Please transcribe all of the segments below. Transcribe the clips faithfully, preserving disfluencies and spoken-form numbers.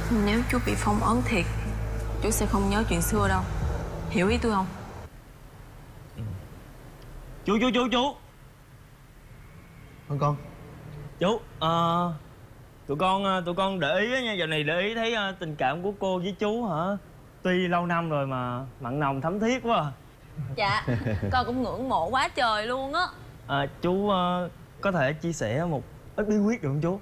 Nếu chú bị phong ấn thiệt, chú sẽ không nhớ chuyện xưa đâu. Hiểu ý tôi không? Ừ. Chú chú chú chú Con con chú uh, tụi con tụi con để ý nha, giờ này để ý thấy uh, tình cảm của cô với chú hả, tuy lâu năm rồi mà mặn nồng thắm thiết quá à. Dạ, con cũng ngưỡng mộ quá trời luôn á. À, chú uh, có thể chia sẻ một ít bí quyết được không chú?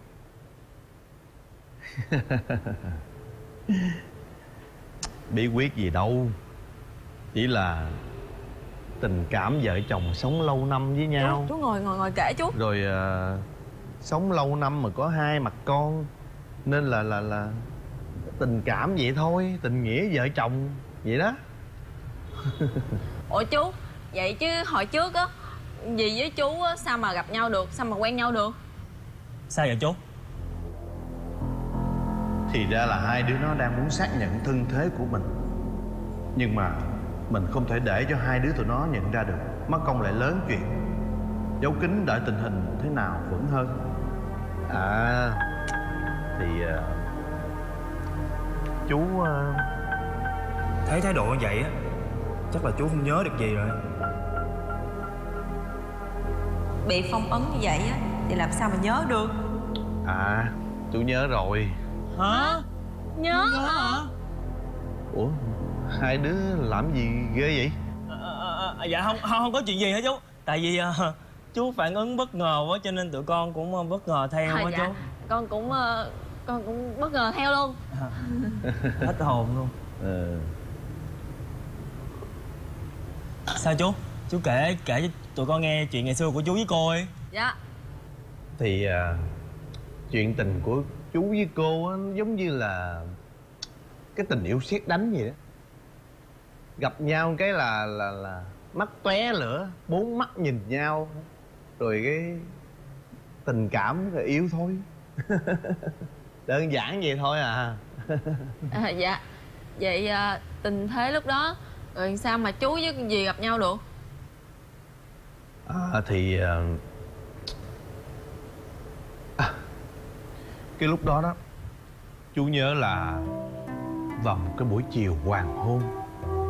bí quyết gì đâu, chỉ là tình cảm vợ chồng sống lâu năm với nhau. Chú, chú ngồi ngồi ngồi kể chú. Rồi uh, sống lâu năm mà có hai mặt con, nên là là là tình cảm vậy thôi, tình nghĩa vợ chồng vậy đó. Ủa chú, vậy chứ hồi trước á, dì với chú á, sao mà gặp nhau được, sao mà quen nhau được? Sao vậy chú? Thì ra là hai đứa nó đang muốn xác nhận thân thế của mình, nhưng mà mình không thể để cho hai đứa tụi nó nhận ra được, mất công lại lớn chuyện. Giấu kín đợi tình hình thế nào vẫn hơn. À thì uh, chú uh... thấy thái độ như vậy á, chắc là chú không nhớ được gì rồi. Bị phong ấn như vậy á thì làm sao mà nhớ được? À chú nhớ rồi. Hả? Nhớ, nhớ hả? Ủa hai đứa làm gì ghê vậy? À, à, à, dạ không, không không có chuyện gì hết chú. Tại vì uh, chú phản ứng bất ngờ quá cho nên tụi con cũng uh, bất ngờ theo à, quá dạ. chú. Con cũng uh, con cũng bất ngờ theo luôn. À, hết hồn luôn. Ừ. Sao chú? Chú kể kể cho tụi con nghe chuyện ngày xưa của chú với cô ấy. Dạ. Thì uh, chuyện tình của chú với cô á, giống như là cái tình yêu sét đánh vậy đó. Gặp nhau cái là là là mắt tóe lửa, bốn mắt nhìn nhau, rồi cái tình cảm rồi yêu thôi. Đơn giản vậy thôi à. À dạ. Vậy uh, tình thế lúc đó rồi sao mà chú với dì gặp nhau được? À, thì uh... à, cái lúc đó đó chú nhớ là vào một cái buổi chiều hoàng hôn,